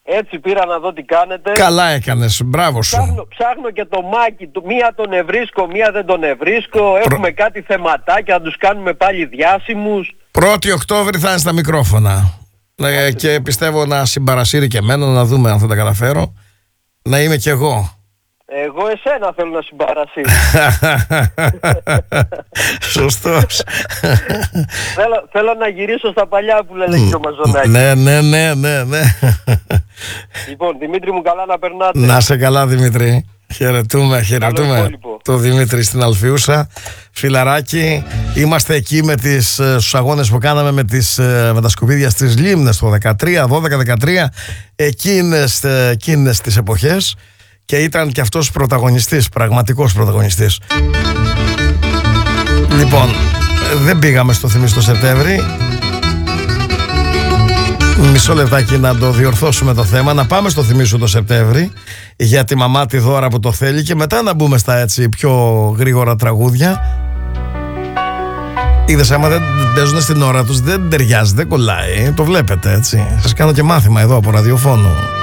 Έτσι πήρα να δω τι κάνετε. Καλά έκανες, μπράβο σου. Ψάχνω και το Μάκη, μία τον ευρίσκω, μία δεν τον ευρίσκω. Έχουμε κάτι θεματάκια, να τους κάνουμε πάλι διάσημους. 1η Οκτώβρη θα είναι στα μικρόφωνα. Και πιστεύω να συμπαρασύρει και εμένα, να δούμε αν θα τα καταφέρω. Να είμαι κι εγώ. Εγώ εσένα θέλω να συμπαρασύρω. Σωστός. Θέλω να γυρίσω στα παλιά που λένε και ο Μαζονάκης. Ναι. Λοιπόν, Δημήτρη μου, καλά να περνάτε. Να σε καλά, Δημήτρη. Χαιρετούμε το Δημήτρη στην Αλφιούσα. Φιλαράκι, είμαστε εκεί με στους αγώνες που κάναμε με τα σκουπίδια στις Λίμνες το 12-13. Εκείνες τις εποχές. Και ήταν και αυτός πρωταγωνιστής, πραγματικός πρωταγωνιστής. Λοιπόν, δεν πήγαμε στο Θυμίσου το Σεπτέμβρη. Μισό λεπτάκι να το διορθώσουμε το θέμα. Να πάμε στο Θυμίσου το Σεπτέμβρη για τη μαμά τη Δώρα που το θέλει. Και μετά να μπούμε στα έτσι πιο γρήγορα τραγούδια. Είδες, άμα δεν παίζουν στην ώρα τους, δεν ταιριάζει, δεν κολλάει. Το βλέπετε, έτσι. Σας κάνω και μάθημα εδώ από ραδιοφώνου.